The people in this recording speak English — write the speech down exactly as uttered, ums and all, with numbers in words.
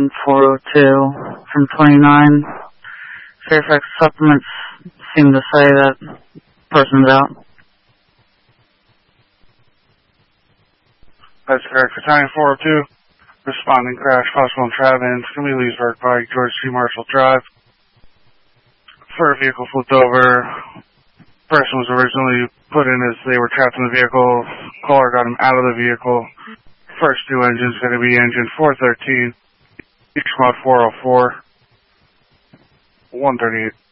four oh two from twenty-nine. Fairfax supplements seem to say that person's out. That's correct. Battalion four oh two, responding crash, possible in Travins, Camille Leesburg Pike, George C. Marshall Drive. Fur vehicle flipped over. Person was originally put in as they were trapped in the vehicle. Caller got him out of the vehicle. First two engines going to be engine four thirteen, Each mod four oh four, one thirty-eight.